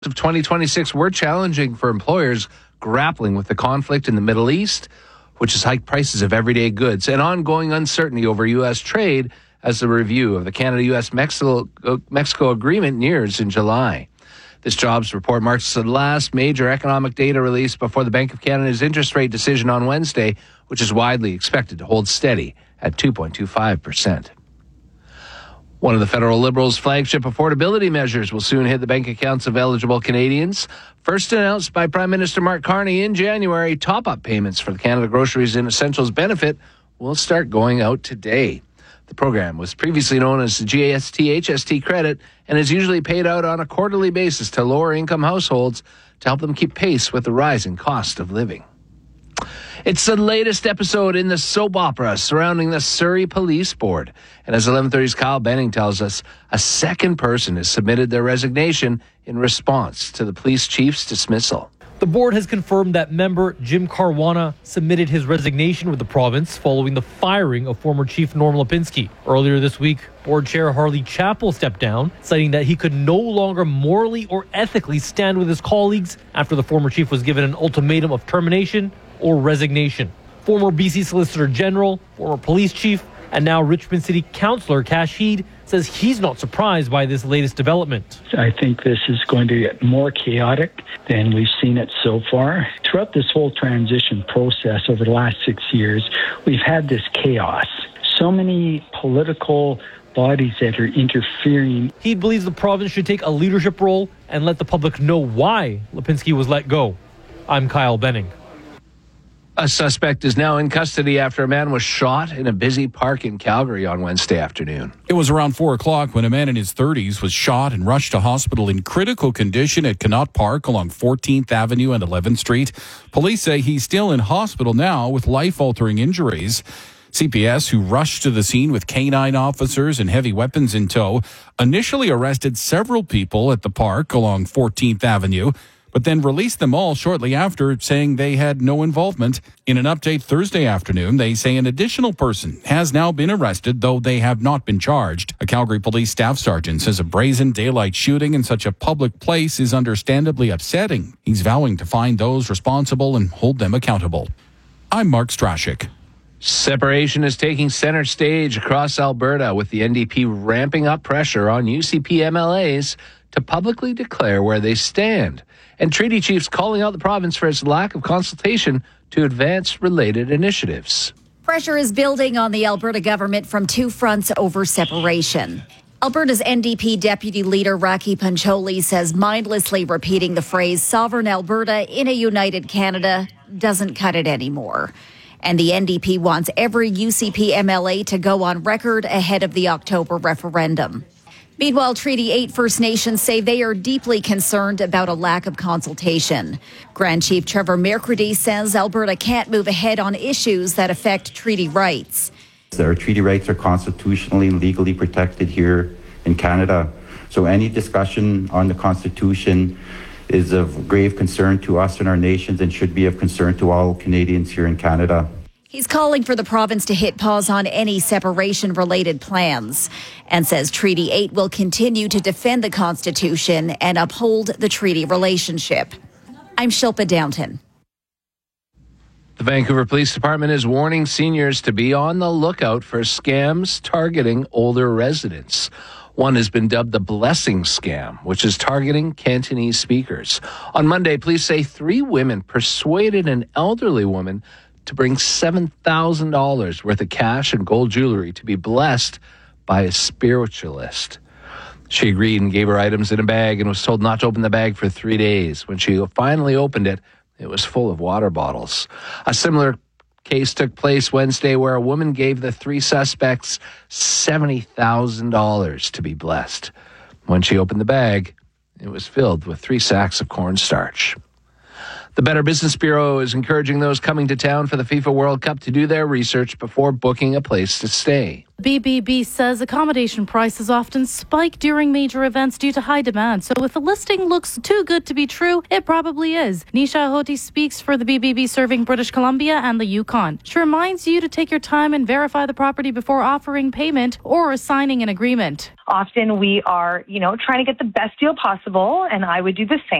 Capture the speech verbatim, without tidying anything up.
of twenty twenty-six were challenging for employers grappling with the conflict in the Middle East, which has hiked prices of everyday goods, and ongoing uncertainty over U S trade as the review of the Canada-U S Mexico, Mexico agreement nears in July. This jobs report marks the last major economic data release before the Bank of Canada's interest rate decision on Wednesday, which is widely expected to hold steady at two point two five percent. One of the federal Liberals' flagship affordability measures will soon hit the bank accounts of eligible Canadians. First announced by Prime Minister Mark Carney in January, top-up payments for the Canada Groceries and Essentials benefit will start going out today. The program was previously known as the G S T H S T credit and is usually paid out on a quarterly basis to lower-income households to help them keep pace with the rising cost of living. It's the latest episode in the soap opera surrounding the Surrey Police Board. And as eleven thirty's Kyle Benning tells us, a second person has submitted their resignation in response to the police chief's dismissal. The board has confirmed that member Jim Caruana submitted his resignation with the province following the firing of former Chief Norm Lipinski. Earlier this week, board chair Harley Chappell stepped down, citing that he could no longer morally or ethically stand with his colleagues after the former chief was given an ultimatum of termination or resignation. Former B C Solicitor General, former police chief, and now Richmond City Councillor Kash Heed says he's not surprised by this latest development. I think this is going to get more chaotic than we've seen it so far. Throughout this whole transition process over the last six years, we've had this chaos. So many political bodies that are interfering. He believes the province should take a leadership role and let the public know why Lipinski was let go. I'm Kyle Benning. A suspect is now in custody after a man was shot in a busy park in Calgary on Wednesday afternoon. It was around four o'clock when a man in his thirties was shot and rushed to hospital in critical condition at Connaught Park along fourteenth Avenue and eleventh Street. Police say he's still in hospital now with life-altering injuries. C P S, who rushed to the scene with canine officers and heavy weapons in tow, initially arrested several people at the park along fourteenth Avenue, but then released them all shortly after, saying they had no involvement. In an update Thursday afternoon, they say an additional person has now been arrested, though they have not been charged. A Calgary police staff sergeant says a brazen daylight shooting in such a public place is understandably upsetting. He's vowing to find those responsible and hold them accountable. I'm Mark Strashik. Separation is taking center stage across Alberta, with the N D P ramping up pressure on U C P M L As to publicly declare where they stand, and treaty chiefs calling out the province for its lack of consultation to advance related initiatives. Pressure is building on the Alberta government from two fronts over separation. Alberta's N D P Deputy Leader Raki Pancholi says mindlessly repeating the phrase "sovereign Alberta in a united Canada" doesn't cut it anymore. And the N D P wants every U C P M L A to go on record ahead of the October referendum. Meanwhile, Treaty eight First Nations say they are deeply concerned about a lack of consultation. Grand Chief Trevor Mercredi says Alberta can't move ahead on issues that affect treaty rights. Our treaty rights are constitutionally and legally protected here in Canada. So any discussion on the Constitution is of grave concern to us and our nations and should be of concern to all Canadians here in Canada. He's calling for the province to hit pause on any separation-related plans and says Treaty eight will continue to defend the Constitution and uphold the treaty relationship. I'm Shilpa Downton. The Vancouver Police Department is warning seniors to be on the lookout for scams targeting older residents. One has been dubbed the Blessing Scam, which is targeting Cantonese speakers. On Monday, police say three women persuaded an elderly woman to bring seven thousand dollars worth of cash and gold jewelry to be blessed by a spiritualist. She agreed and gave her items in a bag and was told not to open the bag for three days. When she finally opened it, it was full of water bottles. A similar case took place Wednesday where a woman gave the three suspects seventy thousand dollars to be blessed. When she opened the bag, it was filled with three sacks of cornstarch. The Better Business Bureau is encouraging those coming to town for the FIFA World Cup to do their research before booking a place to stay. B B B says accommodation prices often spike during major events due to high demand. So if a listing looks too good to be true, it probably is. Nisha Hoti speaks for the B B B serving British Columbia and the Yukon. She reminds you to take your time and verify the property before offering payment or signing an agreement. Often we are, you know, trying to get the best deal possible, and I would do the same.